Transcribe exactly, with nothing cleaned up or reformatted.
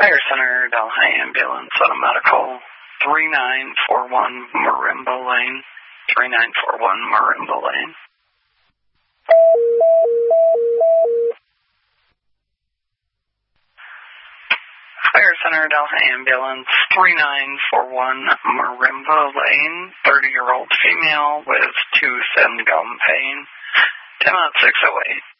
Fire Center, Delhi Ambulance on a medical, three nine four one Marimba Lane, three nine four one Marimba Lane. Fire Center, Delhi Ambulance, three nine four one Marimba Lane, thirty-year-old female with tooth and gum pain, ten oh six oh eight.